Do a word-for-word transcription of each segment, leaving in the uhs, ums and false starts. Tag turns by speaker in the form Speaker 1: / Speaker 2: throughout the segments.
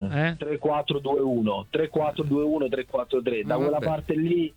Speaker 1: Eh?
Speaker 2: tre quattro due uno, tre quattro due uno, tre quattro tre. Da
Speaker 1: Ah,
Speaker 2: quella
Speaker 1: vabbè.
Speaker 2: parte lì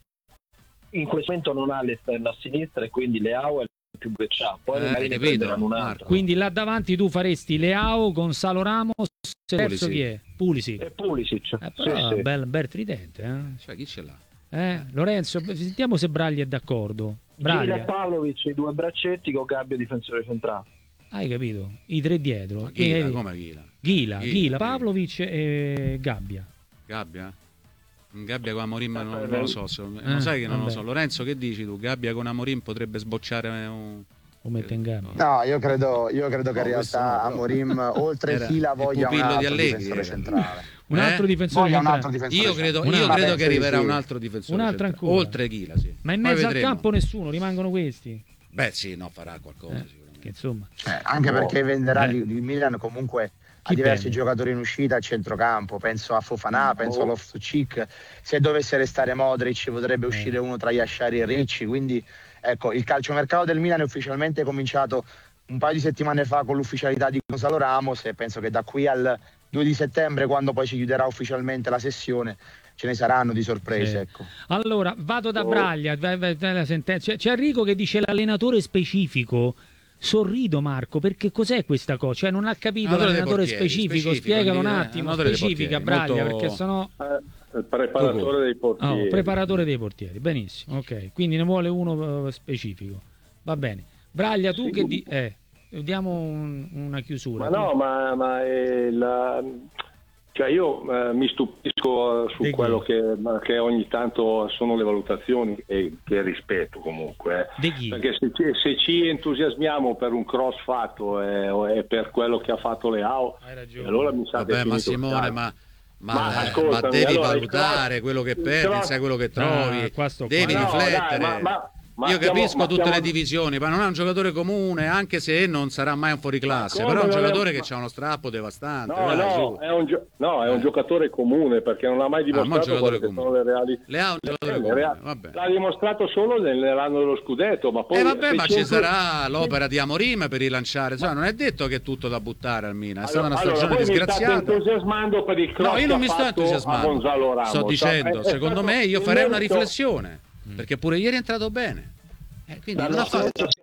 Speaker 2: in questo momento non ha l'esterno a sinistra e quindi Leao è il più che c'ha. Poi
Speaker 1: Eh,
Speaker 2: le Marine
Speaker 1: capito,
Speaker 2: prenderanno un altro.
Speaker 1: Marco.
Speaker 3: Quindi là davanti tu faresti Leao, Gonzalo Ramos, terzo
Speaker 1: Pulisic.
Speaker 3: chi è? Pulisic.
Speaker 2: E Pulisic.
Speaker 3: Eh, però
Speaker 2: sì, sì.
Speaker 3: Bel, bel tridente, eh?
Speaker 1: Cioè, chi ce l'ha?
Speaker 3: Eh, Lorenzo, sentiamo se Braglia è d'accordo.
Speaker 2: Gila e
Speaker 3: Braglia,
Speaker 2: Pavlovic, i due braccetti con Gabbia difensore centrale.
Speaker 3: hai capito? I tre dietro.
Speaker 1: Ma Ghila,
Speaker 3: Eh,
Speaker 1: come Ghila?
Speaker 3: Ghila,
Speaker 1: Ghila,
Speaker 3: Ghila,
Speaker 1: Ghila.
Speaker 3: Pavlovic e Gabbia.
Speaker 1: Gabbia? Gabbia con Amorim non, non lo so, se- non
Speaker 3: Eh,
Speaker 1: sai che non lo
Speaker 3: vabbè.
Speaker 1: so. Lorenzo, che dici tu? Gabbia con Amorim potrebbe sbocciare un...
Speaker 3: O mette in gamma.
Speaker 4: No, io credo, io credo che
Speaker 1: No,
Speaker 4: in
Speaker 1: questo
Speaker 4: realtà
Speaker 1: no, però.
Speaker 4: Amorim oltre
Speaker 1: Era
Speaker 4: fila
Speaker 1: il
Speaker 4: voglia un
Speaker 1: pupillo di
Speaker 4: altro
Speaker 1: Allegri,
Speaker 4: difensore
Speaker 1: era.
Speaker 4: centrale.
Speaker 3: Un altro
Speaker 1: Eh?
Speaker 3: difensore
Speaker 4: Voglia un
Speaker 3: centrale.
Speaker 4: altro difensore
Speaker 1: Io credo,
Speaker 4: centrale.
Speaker 1: io
Speaker 4: Ma
Speaker 1: credo
Speaker 4: penso
Speaker 1: che
Speaker 4: di
Speaker 1: arriverà
Speaker 4: sì.
Speaker 1: un altro difensore
Speaker 3: Un'altra
Speaker 1: centrale.
Speaker 3: ancora.
Speaker 1: Oltre Ghila, sì.
Speaker 3: Ma in
Speaker 1: Poi
Speaker 3: mezzo al
Speaker 1: vedremo.
Speaker 3: campo nessuno, rimangono questi.
Speaker 1: Beh sì, no, farà qualcosa
Speaker 3: Eh,
Speaker 1: sicuramente.
Speaker 3: che insomma.
Speaker 4: Eh, anche perché venderà
Speaker 3: Eh.
Speaker 4: il il Milan comunque
Speaker 3: Chi
Speaker 4: ha diversi
Speaker 3: prende?
Speaker 4: giocatori in uscita a centrocampo, penso a Fofana, penso
Speaker 2: Oh.
Speaker 4: a Loftus-Cheek. Se dovesse restare Modric potrebbe
Speaker 3: Eh.
Speaker 4: uscire uno tra Yashari e Ricci, quindi ecco, il calciomercato del Milan è ufficialmente cominciato un paio di settimane fa con l'ufficialità di Gonzalo Ramos e penso che da qui al due di settembre, quando poi si chiuderà ufficialmente la sessione, ce ne saranno di sorprese,
Speaker 3: Sì.
Speaker 4: ecco.
Speaker 3: Allora, vado da
Speaker 2: Oh.
Speaker 3: Braglia, vai- vai- vai la sentenza. C'è, c'è Enrico che dice l'allenatore specifico. Sorrido Marco, perché cos'è questa cosa? Cioè non ha capito
Speaker 1: Allenatore dei
Speaker 3: l'allenatore
Speaker 1: portieri,
Speaker 3: specifico,
Speaker 1: specifico,
Speaker 3: spiegalo un
Speaker 1: quindi, eh,
Speaker 3: attimo,
Speaker 1: allenatore dei
Speaker 3: specifica
Speaker 1: portieri,
Speaker 3: Braglia,
Speaker 1: molto-
Speaker 3: perché sennò...
Speaker 5: Eh, il preparatore dei portieri.
Speaker 3: Oh, preparatore dei portieri, benissimo, ok, quindi ne vuole uno eh, specifico, va bene. Braglia, tu
Speaker 5: Sì.
Speaker 3: che di... Eh, diamo un- una chiusura.
Speaker 5: Ma no, ma, ma è la... cioè io eh, mi stupisco eh, su
Speaker 3: Di chi?
Speaker 5: quello che, ma che ogni tanto sono le valutazioni e che rispetto comunque. eh.
Speaker 3: Di chi?
Speaker 5: Perché se ci, se ci entusiasmiamo per un cross fatto e, e per quello che ha fatto Leao,
Speaker 3: Hai ragione.
Speaker 5: allora mi sa che
Speaker 1: Vabbè,
Speaker 5: è
Speaker 1: ma
Speaker 5: finito il
Speaker 1: Simone,
Speaker 5: calcio.
Speaker 1: ma, ma,
Speaker 5: Ma
Speaker 1: eh,
Speaker 5: ascoltami,
Speaker 1: ma devi
Speaker 5: allora, il
Speaker 1: valutare
Speaker 5: cross-
Speaker 1: quello che
Speaker 5: il
Speaker 1: perdi,
Speaker 5: cross-
Speaker 1: sai quello che trovi,
Speaker 3: Ah, qua sto
Speaker 1: devi
Speaker 3: qua.
Speaker 5: Ma no,
Speaker 1: riflettere.
Speaker 5: dai, ma- ma- ma
Speaker 1: Io
Speaker 5: stiamo-
Speaker 1: capisco
Speaker 5: ma
Speaker 1: tutte
Speaker 5: stiamo-
Speaker 1: le divisioni, ma non è un giocatore comune, anche se non sarà mai un fuoriclasse,
Speaker 5: Ma
Speaker 1: però è un
Speaker 5: come non è-
Speaker 1: giocatore che
Speaker 5: ma-
Speaker 1: ha uno strappo devastante.
Speaker 5: No,
Speaker 1: dai,
Speaker 5: no,
Speaker 1: su.
Speaker 5: è un, gio- no, è un
Speaker 1: Eh.
Speaker 5: giocatore comune perché non ha mai
Speaker 1: Ah, ma un
Speaker 5: dimostrato
Speaker 1: giocatore
Speaker 5: quelle che sono
Speaker 1: comune.
Speaker 5: le reali.
Speaker 1: Le ha un giocatore
Speaker 5: Eh, le
Speaker 1: comune,
Speaker 5: rea-
Speaker 1: vabbè.
Speaker 5: L'ha dimostrato solo nell'anno dello scudetto, ma poi
Speaker 1: Eh vabbè,
Speaker 5: se
Speaker 1: ma
Speaker 5: ci
Speaker 1: ci
Speaker 5: entu-
Speaker 1: sarà l'opera di Amorim per rilanciare, insomma, non è detto che è tutto da buttare al Milan, è stata
Speaker 5: Allora,
Speaker 1: una
Speaker 5: allora,
Speaker 1: stagione
Speaker 5: voi mi state
Speaker 1: disgraziata.
Speaker 5: entusiasmando per il cross
Speaker 1: No, io non mi
Speaker 5: che ha
Speaker 1: sto
Speaker 5: fatto a
Speaker 1: entusiasmando,
Speaker 5: Gonzalo Ramos.
Speaker 1: sto dicendo,
Speaker 5: È- è
Speaker 1: secondo
Speaker 5: stato
Speaker 1: me io
Speaker 5: un
Speaker 1: farei una
Speaker 5: merito-
Speaker 1: riflessione, perché pure ieri è entrato bene. Eh, quindi
Speaker 2: L'anno
Speaker 1: non ha fatto...
Speaker 2: scorso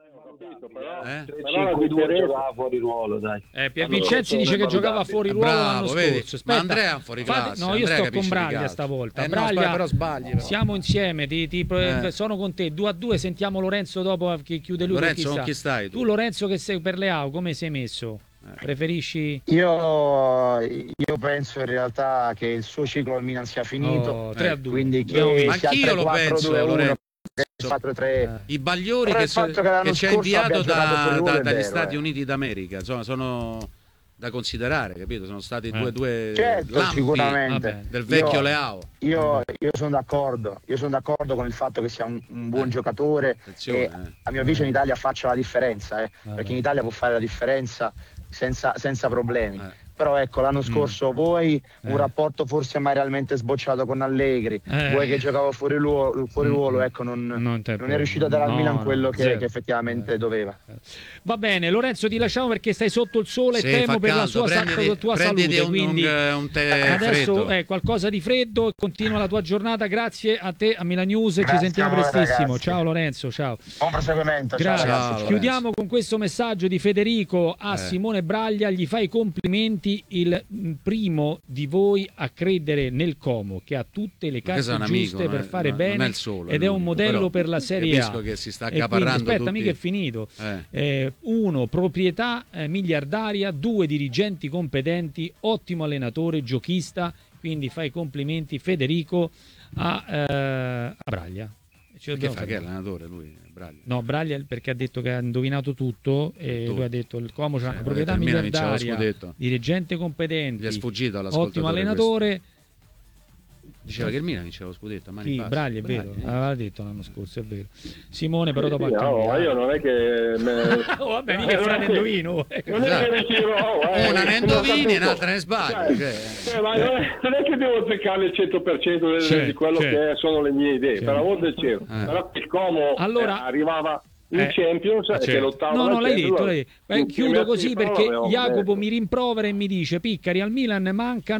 Speaker 5: però-
Speaker 1: Eh?
Speaker 2: tre
Speaker 5: però la
Speaker 2: cinque due
Speaker 5: differenza-
Speaker 2: giocava fuori ruolo, dai.
Speaker 3: Eh, Pier
Speaker 2: Allora,
Speaker 3: Vincenzi
Speaker 2: sono
Speaker 3: dice che giocava
Speaker 2: invalutabili.
Speaker 3: fuori ruolo
Speaker 1: Bravo,
Speaker 3: l'anno
Speaker 1: vedi?
Speaker 3: scorso.
Speaker 1: Ma
Speaker 3: Aspetta,
Speaker 1: Andrea è un fuoriclasse,
Speaker 3: fate- no, io
Speaker 1: Andrea
Speaker 3: sto
Speaker 1: capisce
Speaker 3: con
Speaker 1: di
Speaker 3: Braglia
Speaker 1: calcio.
Speaker 3: stavolta.
Speaker 1: Eh no,
Speaker 3: Braglia,
Speaker 1: sbagli, però sbagli, però.
Speaker 3: siamo insieme, ti, ti-
Speaker 1: Eh.
Speaker 3: sono con te. Due a due, sentiamo Lorenzo dopo che chiude lui.
Speaker 1: Lorenzo,
Speaker 3: con
Speaker 1: con chi stai tu?
Speaker 3: Tu Lorenzo che sei per Leao, come sei messo?
Speaker 1: Eh.
Speaker 3: Preferisci...
Speaker 4: Io, io penso in realtà che il suo ciclo al Milan sia finito,
Speaker 3: Oh, tre a due.
Speaker 4: quindi che
Speaker 3: Abbiamo vinto.
Speaker 4: sia
Speaker 1: Anch'io lo
Speaker 4: tre quattro
Speaker 1: penso,
Speaker 4: due uno,
Speaker 1: Lorenzo.
Speaker 4: quattro tre.
Speaker 3: Eh.
Speaker 1: I bagliori
Speaker 4: Però
Speaker 1: che,
Speaker 4: il
Speaker 1: so-
Speaker 4: fatto che l'anno
Speaker 1: che ci ha
Speaker 4: scorso
Speaker 1: inviato
Speaker 4: abbia giocato
Speaker 1: da-
Speaker 4: fuori ruolo
Speaker 1: da-
Speaker 4: è
Speaker 1: dagli
Speaker 4: vero,
Speaker 1: Stati
Speaker 4: eh.
Speaker 1: Uniti d'America, insomma, sono da considerare, capito? Sono stati
Speaker 3: Eh.
Speaker 1: due, due
Speaker 4: Certo,
Speaker 1: lampi
Speaker 4: sicuramente.
Speaker 3: Vabbè.
Speaker 1: del vecchio
Speaker 4: Io-
Speaker 1: Leao.
Speaker 4: Io, io sono d'accordo, io sono d'accordo con il fatto che sia un, un buon
Speaker 1: Eh,
Speaker 4: giocatore
Speaker 1: attenzione,
Speaker 4: e
Speaker 1: eh.
Speaker 4: a mio avviso in Italia faccia la differenza, eh,
Speaker 3: Vabbè.
Speaker 4: perché in Italia può fare la differenza senza, senza problemi.
Speaker 1: Eh.
Speaker 4: Però ecco, l'anno scorso vuoi un
Speaker 3: Eh.
Speaker 4: rapporto forse mai realmente sbocciato con Allegri,
Speaker 3: Eh.
Speaker 4: vuoi che giocava fuori ruolo, fuori
Speaker 3: Mm.
Speaker 4: ruolo ecco, non,
Speaker 3: Non te-
Speaker 4: non è riuscito a dare al
Speaker 3: no,
Speaker 4: Milan
Speaker 3: no,
Speaker 4: quello che,
Speaker 3: zero.
Speaker 4: che effettivamente
Speaker 3: Eh.
Speaker 4: doveva.
Speaker 3: Va bene, Lorenzo, ti lasciamo perché stai sotto il sole
Speaker 1: Sì,
Speaker 3: e temo
Speaker 1: fa
Speaker 3: per la
Speaker 1: caldo,
Speaker 3: sua
Speaker 1: prenditi-
Speaker 3: sacca, tua
Speaker 1: prenditi
Speaker 3: salute.
Speaker 1: un,
Speaker 3: Quindi
Speaker 1: un, un tè
Speaker 3: adesso
Speaker 1: freddo.
Speaker 3: è qualcosa di freddo e continua la tua giornata. Grazie a te, a Milan News. Ci
Speaker 4: Grazie
Speaker 3: sentiamo
Speaker 4: a voi,
Speaker 3: prestissimo.
Speaker 4: ragazzi.
Speaker 3: Ciao Lorenzo, ciao.
Speaker 4: Buon proseguimento, ciao
Speaker 3: Grazie.
Speaker 4: ragazzi.
Speaker 1: Ciao, Lorenzo.
Speaker 3: Chiudiamo con questo messaggio di Federico a
Speaker 1: Eh.
Speaker 3: Simone Braglia. Gli fa i complimenti, il mm, primo di voi a credere nel Como, che ha tutte le
Speaker 1: Ma questo è
Speaker 3: carte
Speaker 1: un amico,
Speaker 3: giuste
Speaker 1: non
Speaker 3: per
Speaker 1: è-
Speaker 3: fare
Speaker 1: non- non
Speaker 3: bene
Speaker 1: è il solo, è
Speaker 3: ed è un
Speaker 1: l'unico,
Speaker 3: modello
Speaker 1: però
Speaker 3: per la Serie A.
Speaker 1: capisco che si sta
Speaker 3: E quindi,
Speaker 1: accaparrando
Speaker 3: aspetta,
Speaker 1: tutti-
Speaker 3: mica è finito.
Speaker 1: Eh.
Speaker 3: Eh, uno, proprietà eh, miliardaria, due, dirigenti competenti, ottimo allenatore, giochista, quindi fai complimenti Federico a, eh, a Braglia. Ci
Speaker 1: Che
Speaker 3: dobbiamo
Speaker 1: fa? Che è
Speaker 3: fermare.
Speaker 1: allenatore lui? Braglia.
Speaker 3: No, Braglia perché ha detto che ha indovinato tutto e
Speaker 1: Tutto.
Speaker 3: lui ha detto il Como c'ha
Speaker 1: Sì,
Speaker 3: una
Speaker 1: ha
Speaker 3: proprietà
Speaker 1: detto il Milan vinceva lo
Speaker 3: miliardaria,
Speaker 1: scudetto.
Speaker 3: dirigente
Speaker 1: Gli
Speaker 3: competente,
Speaker 1: è sfuggito all'ascoltatore
Speaker 3: ottimo allenatore.
Speaker 1: Diceva che il Milan vinceva lo scudetto a mani
Speaker 3: Sì,
Speaker 1: basse.
Speaker 3: Braglia è vero,
Speaker 1: Braglia.
Speaker 3: aveva detto l'anno scorso, è vero. Simone però dopo
Speaker 5: Sì,
Speaker 3: ha
Speaker 5: no,
Speaker 3: cambiato.
Speaker 5: io non è che me...
Speaker 3: Oh, vabbè, mica è frate indovino.
Speaker 5: non è che ne tiro, oh, eh,
Speaker 1: Una ne
Speaker 5: non ho
Speaker 1: indovini e
Speaker 5: capito.
Speaker 1: un'altra ne sbagli.
Speaker 5: Cioè,
Speaker 1: cioè.
Speaker 5: eh, ma non, è, non è che devo azzeccare il cento per cento del-
Speaker 3: Certo,
Speaker 5: di quello
Speaker 3: certo.
Speaker 5: che sono le mie idee,
Speaker 3: Certo.
Speaker 5: per amor del cielo.
Speaker 1: Eh.
Speaker 5: Però il Como
Speaker 3: Allora-
Speaker 5: eh, arrivava in
Speaker 3: Eh,
Speaker 5: Champions e
Speaker 3: certo.
Speaker 5: che lottava
Speaker 3: No,
Speaker 5: la
Speaker 3: no, l'hai
Speaker 5: Champions,
Speaker 3: detto, l'hai detto. Eh,
Speaker 5: insieme
Speaker 3: chiudo
Speaker 5: a
Speaker 3: così
Speaker 5: Cifra
Speaker 3: perché
Speaker 5: l'avevamo
Speaker 3: Jacopo
Speaker 5: detto.
Speaker 3: mi rimprovera e mi dice: Piccari, al Milan mancano